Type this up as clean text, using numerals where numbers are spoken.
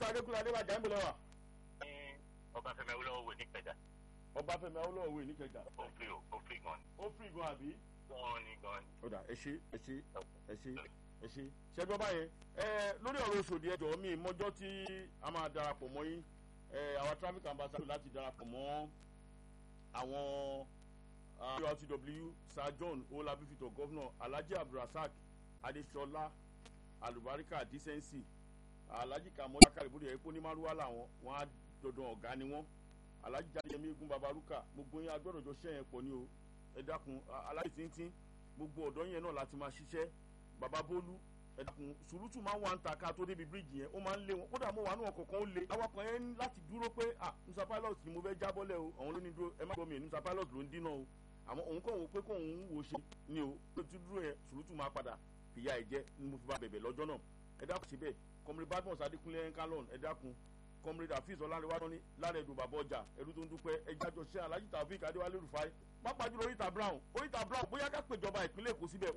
adékúnlé adébájà ń bọ̀ lẹ́wà. Ọbáfẹ́mi Awólọ́wọ̀ ní Ìkẹjà. Ọbáfẹ́mi Awólọ́wọ̀ ní Ìkẹjà. Ó fi gan. ó fi gan àbí. gan. ó dà ẹ ṣe ṣẹjọ́ báyẹn lórí ọ̀rọ̀ Òṣòdì ẹjọ́ mi mọ́jọ́ tí a máa darapọ̀ mọ́ yín àwọn traffic ambassador láti darapọ̀ mọ́ àwọn RTW Sir John Olabifito Governor Alhaji Abdulrasaq Adesola Alubarika Decency Alhaji Kamola Karibudi ẹ̀kọ́ ní Maruwa làwọn wọn á dandan ọ̀gá ni wọ́n Alhaji Jadeyemi Egun Babaruka gbogbo yín agbọ́dọ̀ jọ ṣẹ́yìn pọ̀ ní o ẹ dákun Alhaji Tíntín gbogbo ọ̀dọ́ yẹn náà láti máa ṣiṣẹ́ Baba Bólú ẹ dákun sùúrùtù máa ń wà ń ta ká tó débi bíríìjì yẹn ó máa ń lé wọn kódà mo wà ní ọkọ̀ kan ó lé awakọ̀ yẹn láti dúró pé Musa Pilot ni mo fẹ́ jábọ́lẹ̀ o àwọn ló ní dúró ẹ má gbọ́ mi Musa Pilot ló ń dínà o àmọ́ òun kàn wò pé kóun wò ṣe ni o pé tí dúró yẹn sùúrùtù máa padà fìyà ẹ̀jẹ̀ ni mo fi bá bẹ̀bẹ̀ lọ́jọ́ náà ẹ dákun síbẹ̀ Comrade Badmus Adékúnlé Enkalon ẹ dákun Comrade Afeez Ọlárẹ̀wájú ní lárẹ̀dù bàbá ọjà ẹ̀rú tó ń dúpẹ́ ẹjẹ́ àjọṣe Alhaji Taofeek Adéwálé Rufai pápá jùlọ Oríta Brown bóyá ká pèjọba ìpínlẹ̀ Èkó síbẹ̀